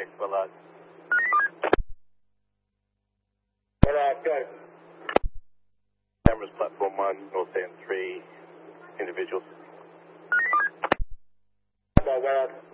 Thanks, Willard. Good. Cameras, platform 1, North End 3 individuals. Willard.